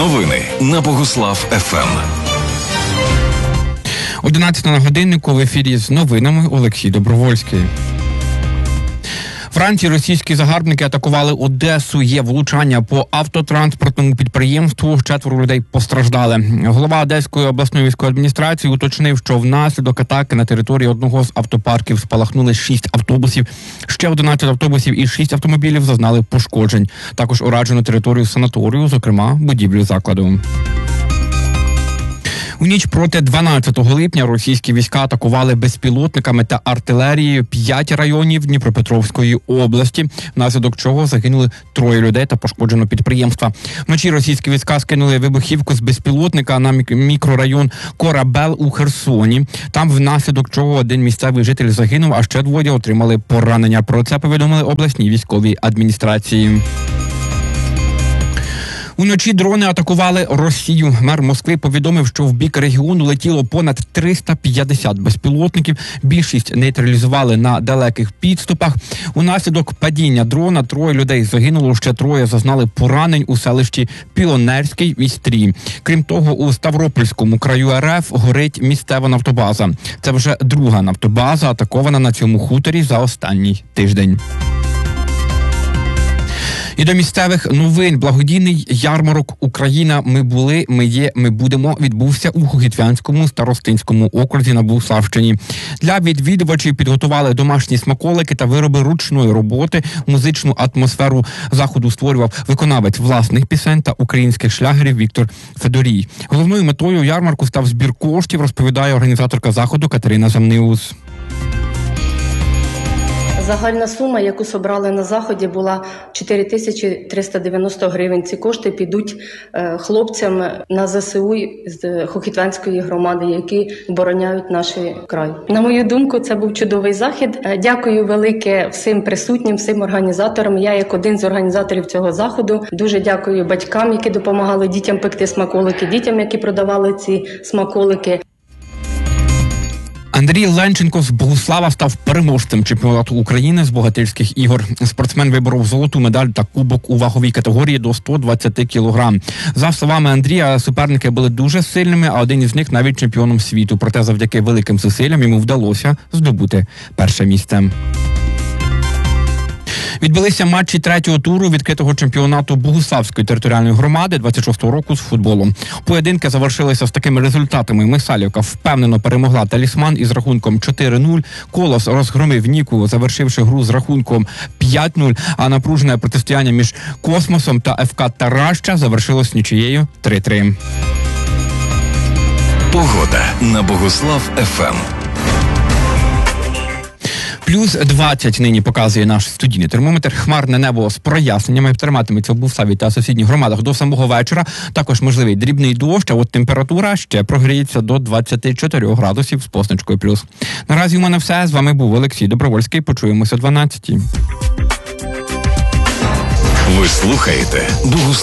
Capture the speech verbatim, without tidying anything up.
Новини на Богуслав еф ем. одинадцята на годиннику, в ефірі з новинами Олексій Добровольський. Вранці російські загарбники атакували Одесу. Є влучання по автотранспортному підприємству. Четверо людей постраждали. Голова Одеської обласної військової адміністрації уточнив, що внаслідок атаки на території одного з автопарків спалахнули шість автобусів. Ще одинадцять автобусів і шість автомобілів зазнали пошкоджень. Також уражено територію санаторію, зокрема будівлю закладу. У ніч проти дванадцятого липня російські війська атакували безпілотниками та артилерією п'ять районів Дніпропетровської області, внаслідок чого загинули троє людей та пошкоджено підприємства. Вночі російські війська скинули вибухівку з безпілотника на мікрорайон Корабел у Херсоні. Там внаслідок чого один місцевий житель загинув, а ще двоє отримали поранення. Про це повідомили обласній військовій адміністрації. Уночі дрони атакували Росію. Мер Москви повідомив, що в бік регіону летіло понад триста п'ятдесят безпілотників. Більшість нейтралізували на далеких підступах. Унаслідок падіння дрона троє людей загинуло, ще троє зазнали поранень у селищі Піонерський в Істрі. Крім того, у Ставропольському краю РФ горить місцева нафтобаза. Це вже друга нафтобаза, атакована на цьому хуторі за останній тиждень. І до місцевих новин. Благодійний ярмарок «Україна. Ми були, ми є, ми будемо» відбувся у Хохітвянському старостинському окрузі на Богуславщині. Для відвідувачів підготували домашні смаколики та вироби ручної роботи. Музичну атмосферу заходу створював виконавець власних пісень та українських шлягерів Віктор Федорій. Головною метою ярмарку став збір коштів, розповідає організаторка заходу Катерина Замниус. Загальна сума, яку зібрали на заході, була чотири тисячі триста дев'яносто гривень. Ці кошти підуть е, хлопцям на зе се у з Хохітвянської громади, які обороняють наш край. На мою думку, це був чудовий захід. Е, дякую велике всім присутнім, всім організаторам. Я, як один з організаторів цього заходу, дуже дякую батькам, які допомагали дітям пекти смаколики, дітям, які продавали ці смаколики. Андрій Ленченко з Богуслава став переможцем чемпіонату України з богатирських ігор. Спортсмен виборов золоту медаль та кубок у ваговій категорії до сто двадцять кілограм. За словами Андрія, суперники були дуже сильними, а один із них навіть чемпіоном світу. Проте завдяки великим зусиллям йому вдалося здобути перше місце. Відбулися матчі третього туру відкритого чемпіонату Богуславської територіальної громади двадцять шостого року з футболу. Поєдинки завершилися з такими результатами. Мисалівка впевнено перемогла Талісман із рахунком чотири нуль. Колос розгромив Ніку, завершивши гру з рахунком п'ять нуль. А напружене протистояння між Космосом та еф ка Тараща завершилось нічиєю три три. Погода на Богуслав еф ем. Плюс двадцять нині показує наш студійний термометр. Хмарне небо з проясненнями триматиметься в Богуславі та сусідніх громадах до самого вечора. Також можливий дрібний дощ, а от температура ще прогріється до двадцяти чотирьох градусів з позначкою плюс. Наразі у мене все. З вами був Олексій Добровольський. Почуємося о дванадцятій. Ви слухаєте Богуслав.